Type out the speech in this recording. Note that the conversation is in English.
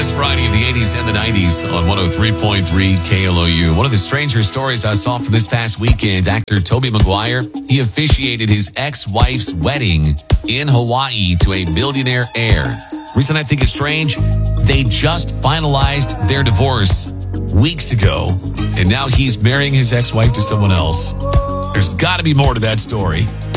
Best Friday of the 80s and the 90s on 103.3 KLOU. One of the stranger stories I saw from this past weekend, actor Tobey Maguire, he officiated his ex-wife's wedding in Hawaii to a billionaire heir. Reason I think it's strange, they just finalized their divorce weeks ago, and now he's marrying his ex-wife to someone else. There's got to be more to that story.